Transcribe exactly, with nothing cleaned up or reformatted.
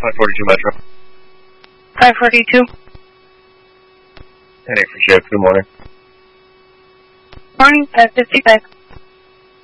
five forty-two Metro. five forty-two. ten eight for shift. Good morning. Morning, five fifty-five.